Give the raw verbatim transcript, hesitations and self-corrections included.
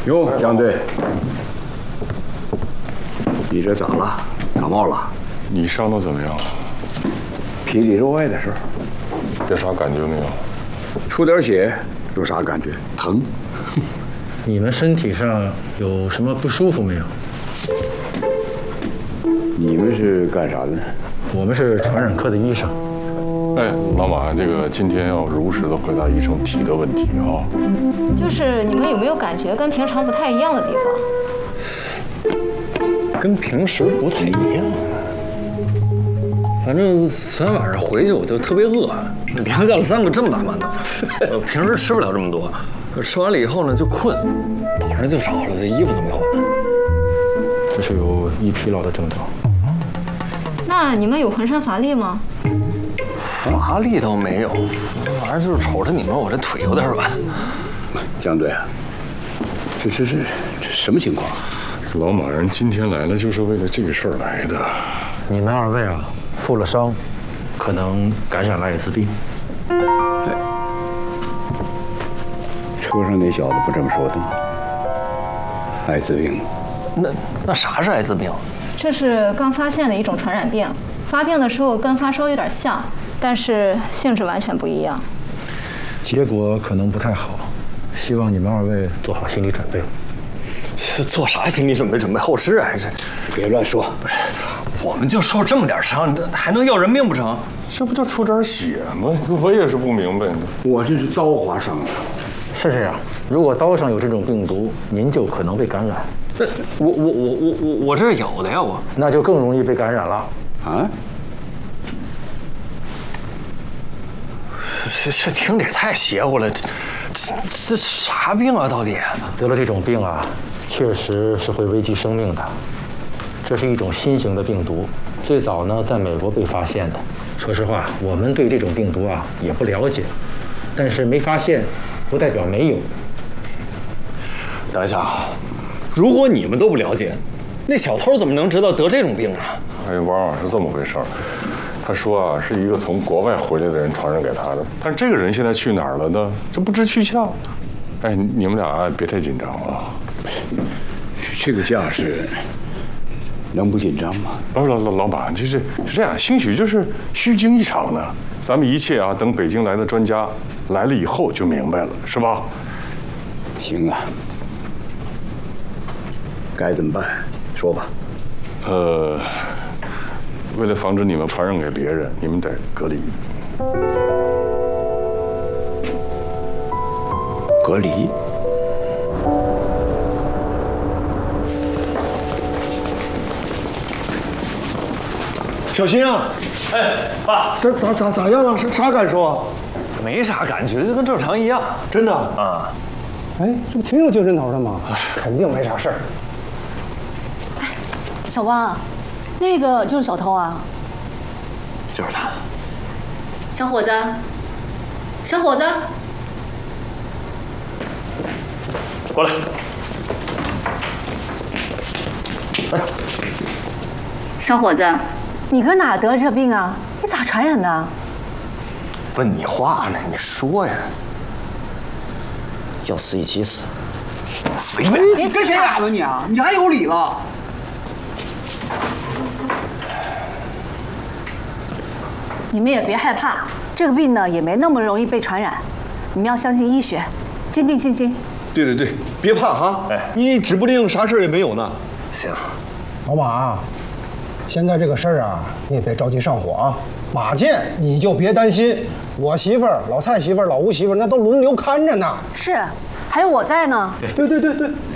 哟，江队，你这咋了？感冒了？ 你伤得怎么样？ 皮里肉外的事儿。 有啥感觉没有？ 出点血，有啥感觉？疼。 你们身体上有什么不舒服没有？ 你们是干啥的？ 我们是传染科的医生。 哎，老马，这个今天要如实的回答医生提的问题啊。 就是你们有没有感觉跟平常不太一样的地方？ 跟平时不太一样。反正昨天晚上回去我就特别饿，连干了三个这么大馒头。我平时吃不了这么多，可吃完了以后呢就困，早上就着了，这衣服都没换。 这是有易疲劳的症状。 那你们有浑身乏力吗？ 乏力倒没有，反正就是瞅着你们，我这腿有点软。 江队，这这这这什么情况？ 老马人今天来了，就是为了这个事儿来的。 你们二位啊，负了伤，可能感染了艾滋病。 哎，车上那小子不这么说的吗？艾滋病。 那那啥是艾滋病？ 这是刚发现的一种传染病，发病的时候跟发烧有点像，但是性质完全不一样。 结果可能不太好，希望你们二位做好心理准备。 做啥心理准备？准备后事还是？ 别乱说，不是， 我们就受这么点伤，这还能要人命不成？ 这不就出点血吗？我也是不明白。 我这是刀划伤的。 是这样，如果刀上有这种病毒，您就可能被感染。 这我我我我我我这有的呀，我那就更容易被感染了。 啊？ 这这听着也太邪乎了，这这这啥病啊？到底得了这种病啊，确实是会危及生命的。这是一种新型的病毒，最早呢在美国被发现的。说实话，我们对这种病毒啊也不了解，但是没发现不代表没有。 等一下啊，如果你们都不了解，那小偷怎么能知道得这种病呢？ 哎，往往是这么回事儿。他说啊，是一个从国外回来的人传染给他的，但这个人现在去哪儿了呢？这不知去向。哎，你们俩别太紧张啊。 这个架势能不紧张吗？ 老老老老板，就是是这样，兴许就是虚惊一场呢。咱们一切啊，等北京来的专家来了以后就明白了，是吧？ 行啊，该怎么办？说吧。 呃，为了防止你们传染给别人，你们得隔离。 隔离？ 小心啊！ 哎，爸， 这咋咋咋样啊？啥啥感受啊？ 没啥感觉，就跟正常一样。 真的？ 啊， 哎，这不挺有精神头的吗？肯定没啥事儿。 小汪，那个就是小偷啊！ 就是他。 小伙子，小伙子， 过来。哎， 小伙子，你搁哪得这病啊？你咋传染的？ 问你话呢，你说呀。 要死一起死。 随便。 你跟谁打的你啊？你还有理了？ 你们也别害怕，这个病呢也没那么容易被传染，你们要相信医学，坚定信心。 对对对，别怕哈，哎，你指不定啥事儿也没有呢。 行， 老马，现在这个事儿啊，你也别着急上火啊。马健，你就别担心，我媳妇儿、老蔡媳妇儿、老吴媳妇儿那都轮流看着呢。 是，还有我在呢。 对对对对，